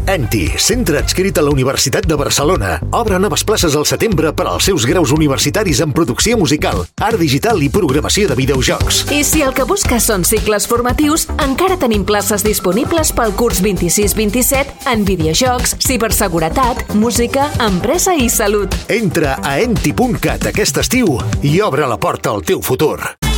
ENTI, centre adscrit a la Universitat de Barcelona. Obre noves places al setembre per als seus graus universitaris en producció musical, art digital i programació de videojocs. I si el que busques són cicles formatius, encara tenim places disponibles pel curs 26-27 en videojocs, ciberseguretat, música, empresa i salut. Entra a enti.cat aquest estiu i obre la porta al teu futur.